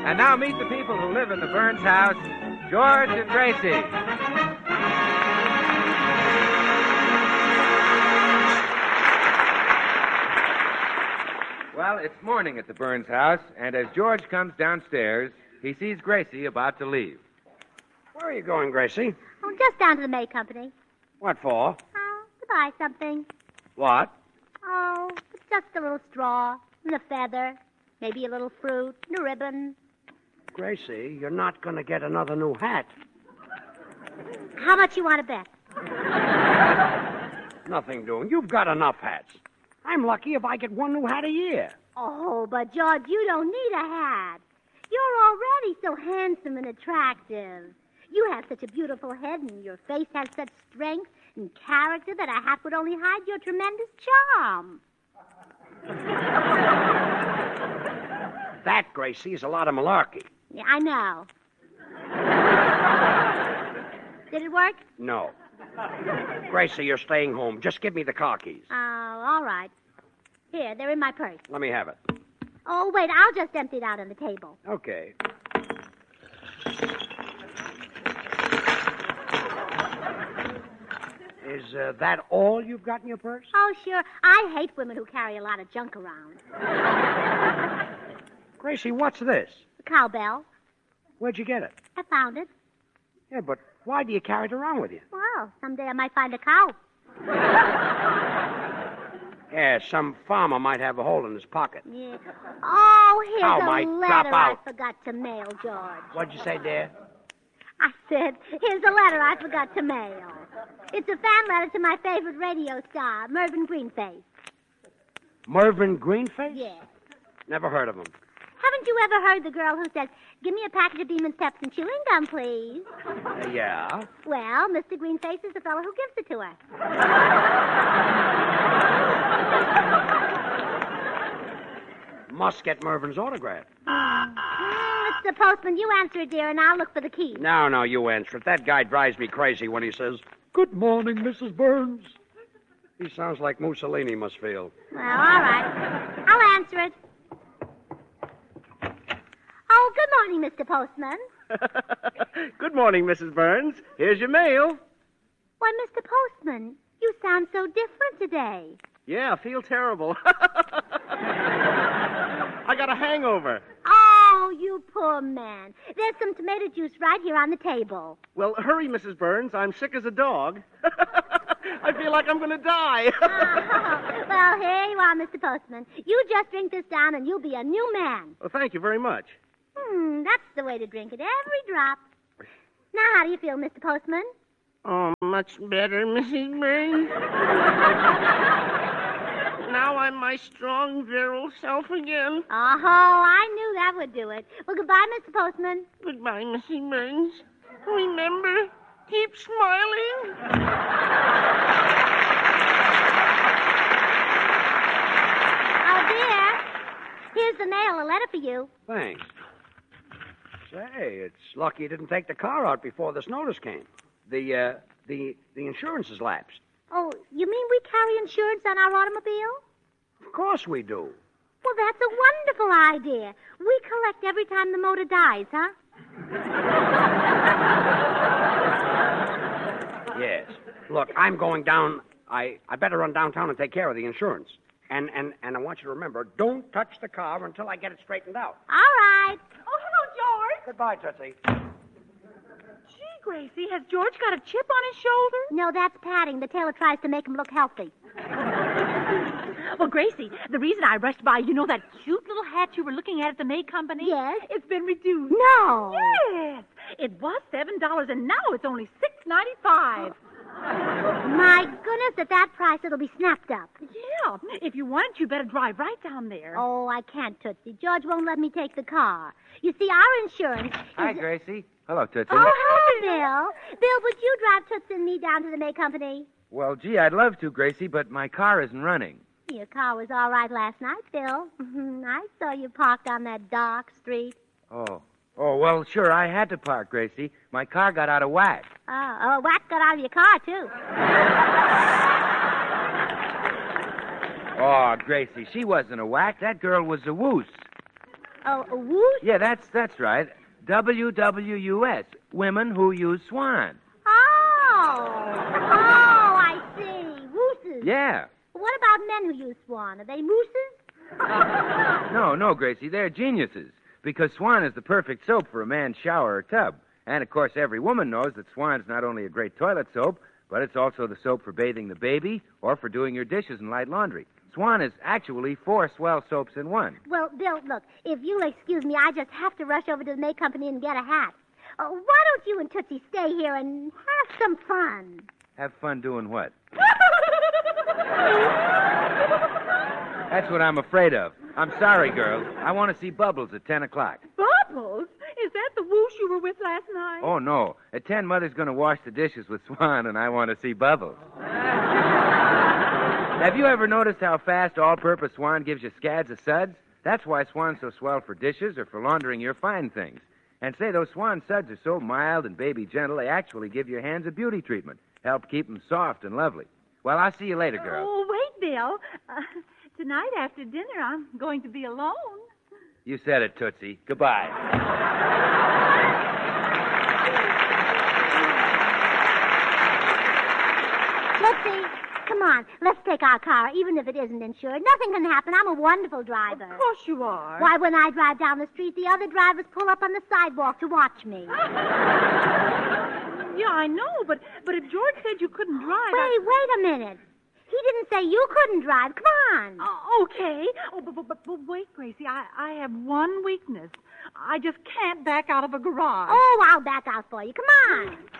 And now meet the people who live in the Burns house, George and Gracie. Well, it's morning at the Burns house, and as George comes downstairs, he sees Gracie about to leave. Where are you going, Gracie? Oh, just down to the May Company. What for? Oh, to buy something. What? Oh, just a little straw and a feather, maybe a little fruit and a ribbon. Gracie, you're not going to get another new hat. How much you want to bet? Nothing doing. You've got enough hats. I'm lucky if I get one new hat a year. Oh, but George, you don't need a hat. You're already so handsome and attractive. You have such a beautiful head, and your face has such strength and character that a hat would only hide your tremendous charm. That, Gracie, is a lot of malarkey. Yeah, I know. Did it work? No. Gracie, you're staying home. Just give me the car keys. Oh, all right. Here, they're in my purse. Let me have it. Oh, wait, I'll just empty it out on the table. Okay. Is that all you've got in your purse? Oh, sure. I hate women who carry a lot of junk around. Gracie, what's this? A cowbell. Where'd you get it? I found it. Yeah, but why do you carry it around with you? Well, someday I might find a cow. Yeah, some farmer might have a hole in his pocket. Yeah. Oh, here's Cow a might letter drop out. I forgot to mail, George. What'd you say, dear? I said, here's a letter I forgot to mail. It's a fan letter to my favorite radio star, Mervyn Greenface. Mervyn Greenface? Yeah. Never heard of him. Haven't you ever heard the girl who says, give me a package of Beeman Steps and chewing gum, please? Yeah? Well, Mr. Greenface is the fellow who gives it to her. Must get Mervyn's autograph. It's the postman. You answer it, dear, and I'll look for the key. No, you answer it. That guy drives me crazy when he says, "Good morning, Mrs. Burns." He sounds like Mussolini must feel. Well, all right. I'll answer it. Oh, good morning, Mr. Postman. Good morning, Mrs. Burns. Here's your mail. Why, Mr. Postman, you sound so different today. Yeah, I feel terrible. I got a hangover. Oh, you poor man. There's some tomato juice right here on the table. Well, hurry, Mrs. Burns. I'm sick as a dog. I feel like I'm going to die. Well, here you are, Mr. Postman. You just drink this down and you'll be a new man. Well, thank you very much. That's the way to drink it, every drop. Now, how do you feel, Mr. Postman? Oh, much better, Mrs. Burns. Now I'm my strong, virile self again. Oh, I knew that would do it. Well, goodbye, Mr. Postman. Goodbye, Mrs. Burns. Remember, keep smiling. Oh, dear. Here's the mail, a letter for you. Thanks. Say, it's lucky you didn't take the car out before this notice came. The insurance has lapsed. Oh, you mean we carry insurance on our automobile? Of course we do. Well, that's a wonderful idea. We collect every time the motor dies, huh? Yes. Look, I'm going down. I better run downtown and take care of the insurance. And I want you to remember, don't touch the car until I get it straightened out. All right. Oh, hello, George. Goodbye, Tootsie. Gee, Gracie, has George got a chip on his shoulder? No, that's padding. The tailor tries to make him look healthy. Well, Gracie, the reason I rushed by, you know that cute little hat you were looking at the May Company? Yes? It's been reduced. No. Yes. It was $7, and now it's only $6.95. My goodness, at that price, it'll be snapped up. Yeah. If you want it, you better drive right down there. Oh, I can't, Tootsie. George won't let me take the car. You see, our insurance Hi, is... Gracie. Hello, Tootsie. Oh, hello, Bill. Bill, would you drive Tootsie and me down to the May Company? Well, gee, I'd love to, Gracie, but my car isn't running. Your car was all right last night, Bill. I saw you parked on that dark street. Oh, well, sure, I had to park, Gracie. My car got out of whack. Oh, Watt got out of your car, too. Oh, Gracie, she wasn't a whack. That girl was a woos. Oh, a whoosh? Yeah, that's right. WWUS, Women Who Use Swan. Oh, I see. Wooses. Yeah. What about men who use Swan? Are they mooses? No, Gracie, they're geniuses. Because Swan is the perfect soap for a man's shower or tub. And, of course, every woman knows that Swan's not only a great toilet soap, but it's also the soap for bathing the baby or for doing your dishes and light laundry. Swan is actually 4 swell soaps in one. Well, Bill, look, if you'll excuse me, I just have to rush over to the May Company and get a hat. Why don't you and Tootsie stay here and have some fun? Have fun doing what? That's what I'm afraid of. I'm sorry, girls. I want to see Bubbles at 10 o'clock. Bubbles? Is that the whoosh you were with last night? Oh, no. At 10, Mother's going to wash the dishes with Swan, and I want to see Bubbles. Have you ever noticed how fast all-purpose Swan gives you scads of suds? That's why Swan's so swell for dishes or for laundering your fine things. And say, those Swan suds are so mild and baby gentle, they actually give your hands a beauty treatment. Help keep them soft and lovely. Well, I'll see you later, girls. Oh, wait, Bill. Tonight after dinner, I'm going to be alone. You said it, Tootsie. Goodbye. Tootsie, come on. Let's take our car, even if it isn't insured. Nothing can happen. I'm a wonderful driver. Of course you are. Why, when I drive down the street, the other drivers pull up on the sidewalk to watch me. Yeah, I know, but if George said you couldn't drive... Wait a minute. He didn't say you couldn't drive. Come on. Okay. Oh, but wait, Gracie. I have one weakness. I just can't back out of a garage. Oh, I'll back out for you. Come on.